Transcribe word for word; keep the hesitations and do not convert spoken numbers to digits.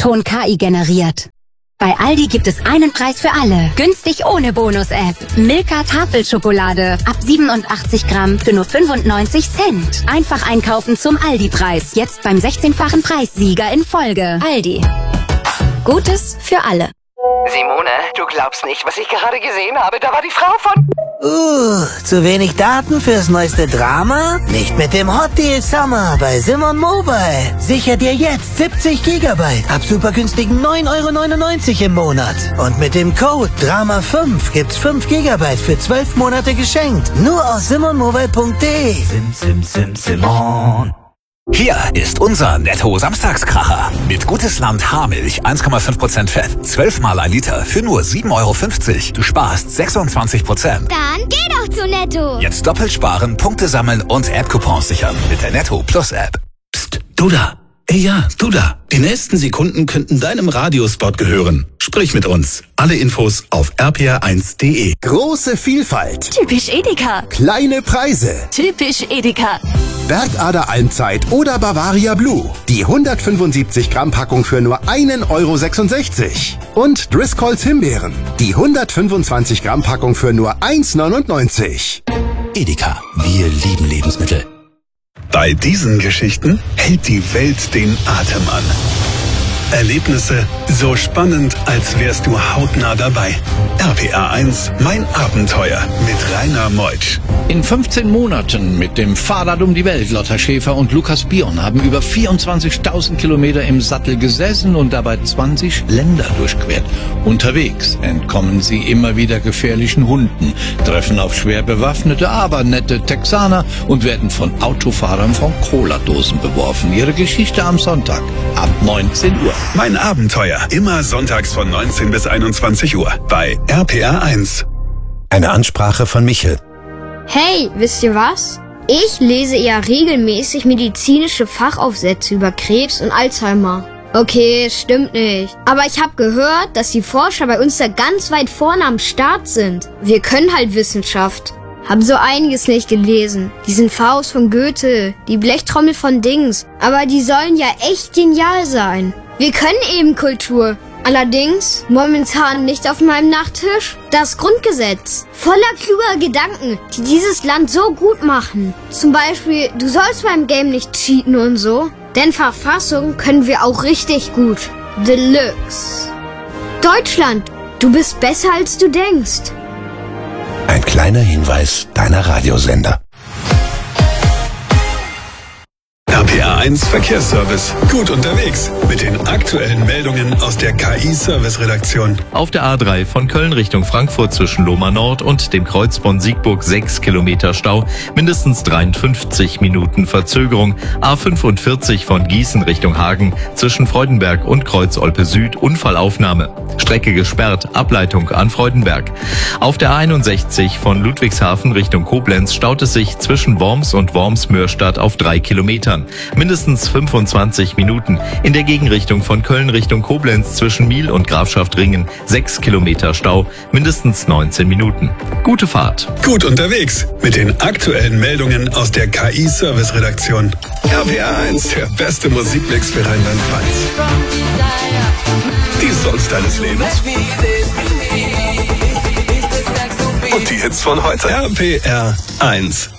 Ton K I generiert. Bei Aldi gibt es einen Preis für alle. Günstig ohne Bonus-App. Milka Tafelschokolade. Ab siebenundachtzig Gramm für nur fünfundneunzig Cent. Einfach einkaufen zum Aldi-Preis. Jetzt beim sechzehnfachen Preissieger in Folge. Aldi. Gutes für alle. Simone, du glaubst nicht, was ich gerade gesehen habe. Da war die Frau von... Uh, zu wenig Daten fürs neueste Drama? Nicht mit dem Hot Deal Summer bei Simon Mobile. Sicher dir jetzt siebzig Gigabyte ab super günstigen neun Euro neunundneunzig im Monat. Und mit dem Code Drama fünf gibt's fünf Gigabyte für zwölf Monate geschenkt. Nur auf simon mobile punkt de. Sim, sim, sim, Simon. Hier ist unser Netto-Samstagskracher. Mit Gutes Land Haarmilch, eins Komma fünf Prozent Fett, zwölf Mal ein Liter für nur sieben Euro fünfzig. Du sparst sechsundzwanzig Prozent. Dann geh doch zu Netto. Jetzt doppelt sparen, Punkte sammeln und App-Coupons sichern mit der Netto Plus App. Psst, du da. Ey, ja, du da. Die nächsten Sekunden könnten deinem Radiospot gehören. Sprich mit uns. Alle Infos auf r p r eins punkt de. Große Vielfalt. Typisch Edeka. Kleine Preise. Typisch Edeka. Bergader Almzeit oder Bavaria Blue. Die hundertfünfundsiebzig Gramm Packung für nur einen Euro sechsundsechzig. Und Driscolls Himbeeren. Die hundertfünfundzwanzig Gramm Packung für nur eins neunundneunzig. Edeka. Wir lieben Lebensmittel. Bei diesen Geschichten hält die Welt den Atem an. Erlebnisse so spannend, als wärst du hautnah dabei. R P R eins, mein Abenteuer mit Rainer Meutsch. In fünfzehn Monaten mit dem Fahrrad um die Welt, Lotta Schäfer und Lukas Bion haben über vierundzwanzigtausend Kilometer im Sattel gesessen und dabei zwanzig Länder durchquert. Unterwegs entkommen sie immer wieder gefährlichen Hunden, treffen auf schwer bewaffnete, aber nette Texaner und werden von Autofahrern von Cola-Dosen beworfen. Ihre Geschichte am Sonntag ab neunzehn Uhr. Mein Abenteuer, immer sonntags von neunzehn bis einundzwanzig Uhr bei R P R eins. Eine Ansprache von Michel. Hey, wisst ihr was? Ich lese eher regelmäßig medizinische Fachaufsätze über Krebs und Alzheimer. Okay, stimmt nicht. Aber ich habe gehört, dass die Forscher bei uns da ganz weit vorne am Start sind. Wir können halt Wissenschaft. Hab so einiges nicht gelesen. Diesen Faust von Goethe, die Blechtrommel von Dings. Aber die sollen ja echt genial sein. Wir können eben Kultur. Allerdings momentan nicht auf meinem Nachttisch das Grundgesetz. Voller kluger Gedanken, die dieses Land so gut machen. Zum Beispiel, du sollst beim Game nicht cheaten und so. Denn Verfassung können wir auch richtig gut. Deluxe. Deutschland, du bist besser als du denkst. Ein kleiner Hinweis deiner Radiosender. R P R eins Verkehrsservice. Gut unterwegs mit den aktuellen Meldungen aus der K I-Service-Redaktion. Auf der A drei von Köln Richtung Frankfurt zwischen Lohmar Nord und dem Kreuz Bonn-Siegburg sechs Kilometer Stau, mindestens dreiundfünfzig Minuten Verzögerung. A fünfundvierzig von Gießen Richtung Hagen zwischen Freudenberg und Kreuz Olpe Süd, Unfallaufnahme. Strecke gesperrt, Ableitung an Freudenberg. Auf der A einundsechzig von Ludwigshafen Richtung Koblenz staut es sich zwischen Worms und Worms-Mörstadt auf drei Kilometern. Mindestens fünfundzwanzig Minuten. In der Gegenrichtung von Köln Richtung Koblenz zwischen Miel und Grafschaft Ringen sechs Kilometer Stau, mindestens neunzehn Minuten. Gute Fahrt. Gut unterwegs mit den aktuellen Meldungen aus der K I-Service-Redaktion. R P R eins, der beste Musikmix für Rheinland-Pfalz. Die Songs deines Lebens. Und die Hits von heute. R P R eins.